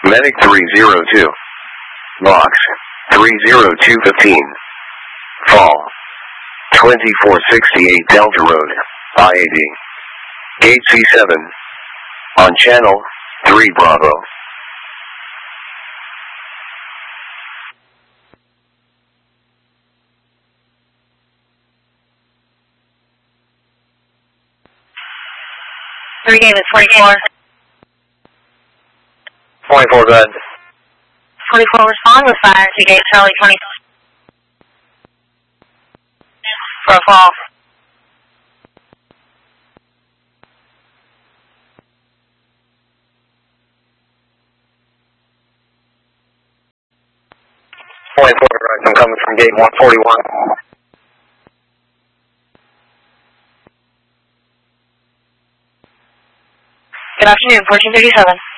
Medic 302. Box 30215. Fall 2468 Delta Road, I-80. Gate C7. On channel 3 Bravo. Three game is 44. 24, go ahead. 44 respond with fire to gate Charlie 20. For a fall. I'm coming from gate 141. Good afternoon, 1437.